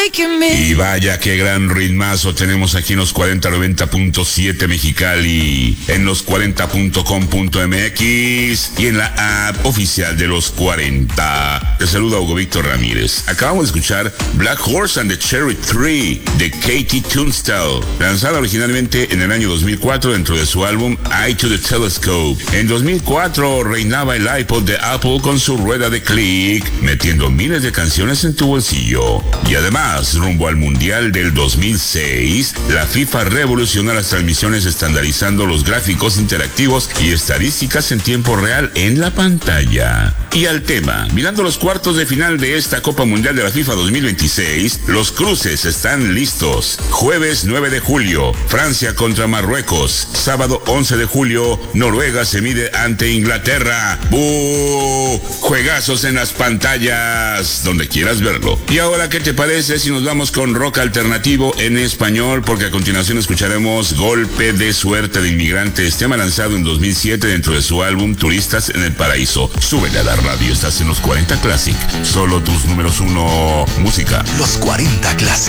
Y vaya qué gran ritmazo tenemos aquí en los 4090.7 Mexicali, en los 40.com.mx y en la app oficial de los 40. Te saluda Hugo Víctor Ramírez. Acabamos de escuchar Black Horse and the Cherry Tree de Katie Tunstall, lanzada originalmente en el año 2004 dentro de su álbum Eye to the Telescope. En 2004 reinaba el iPod de Apple con su rueda de clic, metiendo miles de canciones en tu bolsillo. Y además, rumbo al Mundial del 2006, la FIFA revolucionó las transmisiones estandarizando los gráficos interactivos y estadísticas en tiempo real en la pantalla. Y al tema, mirando los cuartos de final de esta Copa Mundial de la FIFA 2026, los cruces están listos. Jueves 9 de julio, Francia contra Marruecos. Sábado 11 de julio, Noruega se mide ante Inglaterra. ¡Bú! Juegazos en las pantallas, donde quieras verlo. Y ahora, ¿qué te parece si nos vamos con rock alternativo en español? Porque a continuación escucharemos Golpe de Suerte de Inmigrantes, tema lanzado en 2007 dentro de su álbum Turistas en el Paraíso. Súbele a la radio, estás en los 40 Classic. Solo tus números uno, música. Los 40 Classic.